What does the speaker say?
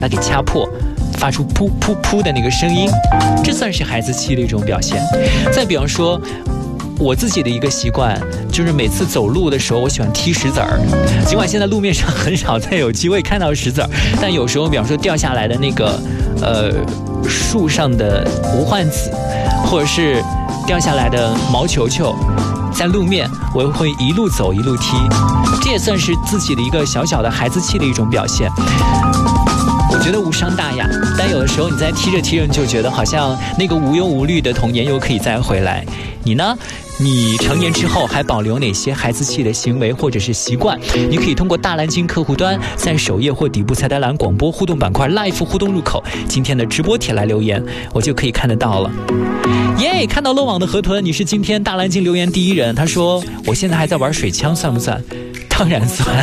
它给掐破，发出噗噗噗的那个声音，这算是孩子气的一种表现。再比方说我自己的一个习惯，就是每次走路的时候我喜欢踢石子儿，尽管现在路面上很少再有机会看到石子儿，但有时候比方说掉下来的那个树上的无患子，或者是掉下来的毛球球，在路面我会一路走一路踢，这也算是自己的一个小小的孩子气的一种表现。我觉得无伤大雅，但有的时候你在踢着踢着，你就觉得好像那个无忧无虑的童年又可以再回来。你呢？你成年之后还保留哪些孩子气的行为或者是习惯？你可以通过大蓝鲸客户端在首页或底部菜单栏广播互动板块 Live 互动入口今天的直播帖来留言，我就可以看得到了。耶，看到漏网的河豚，你是今天大蓝鲸留言第一人。他说我现在还在玩水枪，算不算？当然算。